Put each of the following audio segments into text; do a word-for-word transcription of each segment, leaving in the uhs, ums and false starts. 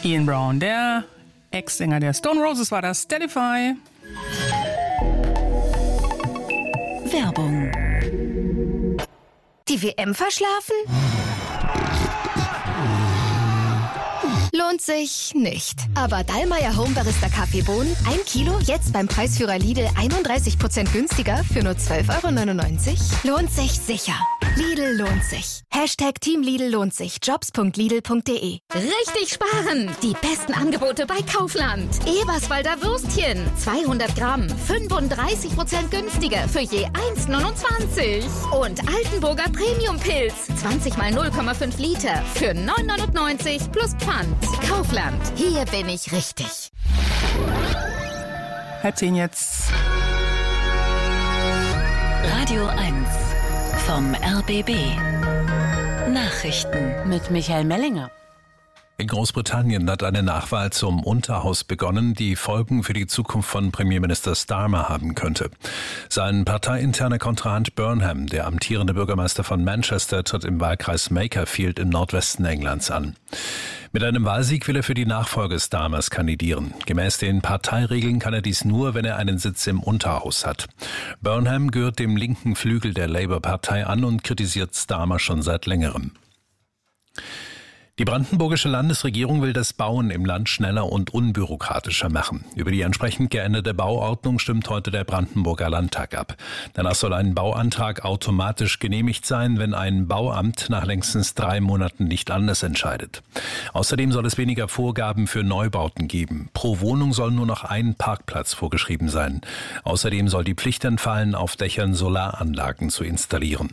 Ian Brown, der Ex-Sänger der Stone Roses, war das. Delify. Werbung. Die W M verschlafen? Lohnt sich nicht. Aber Dallmayr Home Barista Kaffeebohnen, ein Kilo, jetzt beim Preisführer Lidl einunddreißig Prozent günstiger für nur zwölf Euro neunundneunzig. Lohnt sich sicher. Lidl lohnt sich. Hashtag Team Lidl lohnt sich. Jobs Punkt lidl Punkt de. Richtig sparen! Die besten Angebote bei Kaufland. Eberswalder Würstchen, zweihundert Gramm, fünfunddreißig Prozent günstiger für je eins Euro neunundzwanzig. Und Altenburger Premium Pilz, zwanzig mal null Komma fünf Liter für neun Euro neunundneunzig plus Pfand. Kaufland, hier bin ich richtig. Halb zehn jetzt. Radio eins vom R B B. Nachrichten mit Michael Mellinger. In Großbritannien hat eine Nachwahl zum Unterhaus begonnen, die Folgen für die Zukunft von Premierminister Starmer haben könnte. Sein parteiinterner Kontrahent Burnham, der amtierende Bürgermeister von Manchester, tritt im Wahlkreis Makerfield im Nordwesten Englands an. Mit einem Wahlsieg will er für die Nachfolge Starmers kandidieren. Gemäß den Parteiregeln kann er dies nur, wenn er einen Sitz im Unterhaus hat. Burnham gehört dem linken Flügel der Labour-Partei an und kritisiert Starmer schon seit längerem. Die brandenburgische Landesregierung will das Bauen im Land schneller und unbürokratischer machen. Über die entsprechend geänderte Bauordnung stimmt heute der Brandenburger Landtag ab. Danach soll ein Bauantrag automatisch genehmigt sein, wenn ein Bauamt nach längstens drei Monaten nicht anders entscheidet. Außerdem soll es weniger Vorgaben für Neubauten geben. Pro Wohnung soll nur noch ein Parkplatz vorgeschrieben sein. Außerdem soll die Pflicht entfallen, auf Dächern Solaranlagen zu installieren.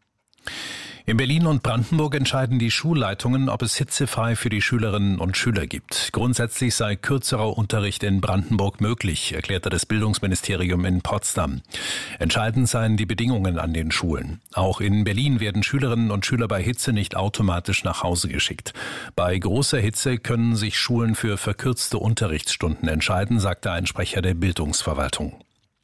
In Berlin und Brandenburg entscheiden die Schulleitungen, ob es hitzefrei für die Schülerinnen und Schüler gibt. Grundsätzlich sei kürzerer Unterricht in Brandenburg möglich, erklärte das Bildungsministerium in Potsdam. Entscheidend seien die Bedingungen an den Schulen. Auch in Berlin werden Schülerinnen und Schüler bei Hitze nicht automatisch nach Hause geschickt. Bei großer Hitze können sich Schulen für verkürzte Unterrichtsstunden entscheiden, sagte ein Sprecher der Bildungsverwaltung.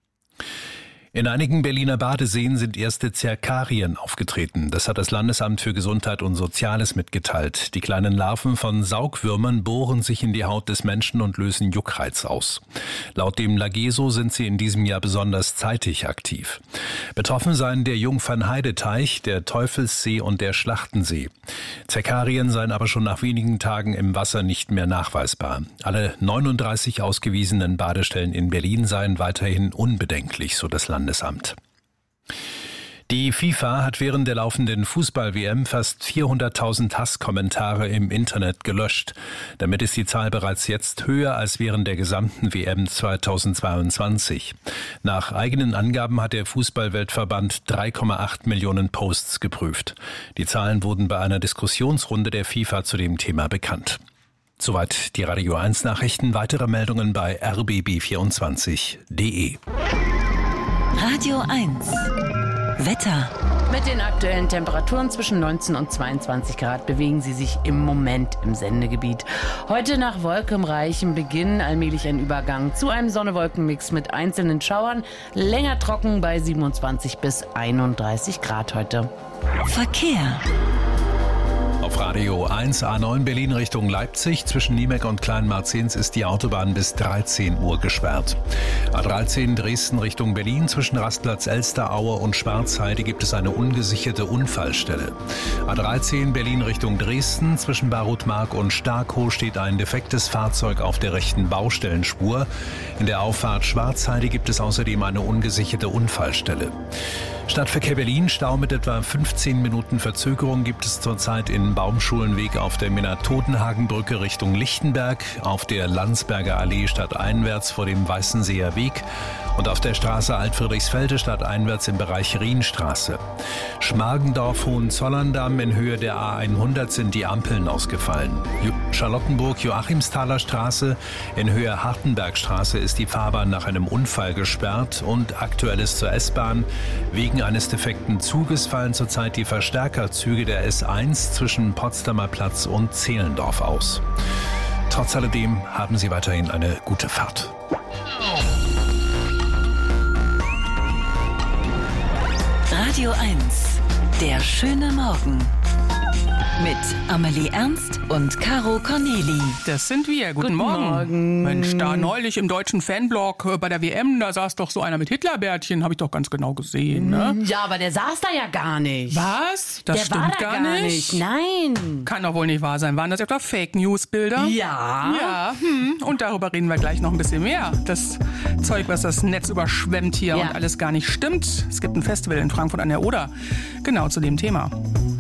In einigen Berliner Badeseen sind erste Zerkarien aufgetreten. Das hat das Landesamt für Gesundheit und Soziales mitgeteilt. Die kleinen Larven von Saugwürmern bohren sich in die Haut des Menschen und lösen Juckreiz aus. Laut dem Lageso sind sie in diesem Jahr besonders zeitig aktiv. Betroffen seien der Jungfernheideteich, der Teufelssee und der Schlachtensee. Zerkarien seien aber schon nach wenigen Tagen im Wasser nicht mehr nachweisbar. Alle neununddreißig ausgewiesenen Badestellen in Berlin seien weiterhin unbedenklich, so das Landesamt. Die FIFA hat während der laufenden Fußball-W M fast vierhunderttausend Hasskommentare im Internet gelöscht. Damit ist die Zahl bereits jetzt höher als während der gesamten W M zweitausendzweiundzwanzig. Nach eigenen Angaben hat der Fußball-Weltverband drei Komma acht Millionen Posts geprüft. Die Zahlen wurden bei einer Diskussionsrunde der FIFA zu dem Thema bekannt. Soweit die Radio eins Nachrichten. Weitere Meldungen bei r b b vierundzwanzig punkt de. Radio eins. Wetter. Mit den aktuellen Temperaturen zwischen neunzehn und zweiundzwanzig Grad bewegen sie sich im Moment im Sendegebiet. Heute nach wolkenreichem Beginn allmählich ein Übergang zu einem Sonne-Wolken-Mix mit einzelnen Schauern. Länger trocken bei siebenundzwanzig bis einunddreißig Grad heute. Verkehr. Auf Radio eins A neun Berlin Richtung Leipzig. Zwischen Niemeck und Kleinmarzens ist die Autobahn bis dreizehn Uhr gesperrt. A dreizehn Dresden Richtung Berlin. Zwischen Rastplatz Elsteraue und Schwarzheide gibt es eine ungesicherte Unfallstelle. A dreizehn Berlin Richtung Dresden. Zwischen Barutmark und Starkow steht ein defektes Fahrzeug auf der rechten Baustellenspur. In der Auffahrt Schwarzheide gibt es außerdem eine ungesicherte Unfallstelle. Stadtverkehr Berlin, Stau mit etwa fünfzehn Minuten Verzögerung gibt es zurzeit in Baumschulenweg auf der Minna-Totenhagen-Brücke Richtung Lichtenberg, auf der Landsberger Allee stadteinwärts vor dem Weißenseer Weg und auf der Straße Altfriedrichsfelde stadteinwärts im Bereich Rienstraße. Schmargendorf-Hohenzollern-Damm in Höhe der A hundert sind die Ampeln ausgefallen. Charlottenburg-Joachimsthaler Straße in Höhe Hartenbergstraße ist die Fahrbahn nach einem Unfall gesperrt und Aktuelles zur S-Bahn. Wegen eines defekten Zuges fallen zurzeit die Verstärkerzüge der S eins zwischen Potsdamer Platz und Zehlendorf aus. Trotz alledem haben Sie weiterhin eine gute Fahrt. Radio eins. Der schöne Morgen. Mit Amelie Ernst und Caro Corneli. Das sind wir. Guten, Guten Morgen. Morgen. Mensch, da neulich im deutschen Fanblog äh, bei der W M, da saß doch so einer mit Hitlerbärtchen, habe ich doch ganz genau gesehen, ne? Ja, aber der saß da ja gar nicht. Was? Das der stimmt war da gar, gar nicht. nicht. Nein. Kann doch wohl nicht wahr sein. Waren das etwa Fake-News-Bilder? Ja. Ja, hm. Und darüber reden wir gleich noch ein bisschen mehr. Das Zeug, was das Netz überschwemmt hier Ja. und alles gar nicht stimmt. Es gibt ein Festival in Frankfurt an der Oder. Genau zu dem Thema.